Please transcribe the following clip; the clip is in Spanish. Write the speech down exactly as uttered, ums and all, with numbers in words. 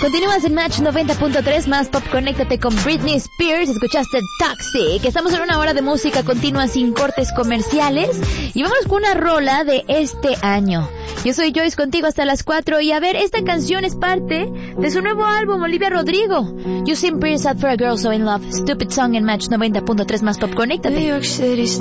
Continúas en Match noventa punto tres, más pop, conéctate con Britney Spears. Escuchaste Toxic. Estamos en una hora de música continua sin cortes comerciales. Y vamos con una rola de este año. Yo soy Joyce contigo hasta las cuatro. Y a ver, esta canción es parte de su nuevo álbum, Olivia Rodrigo. You Seem Pretty Sad for a Girl So In Love. Stupid Song en Match noventa punto tres, más pop, conéctate.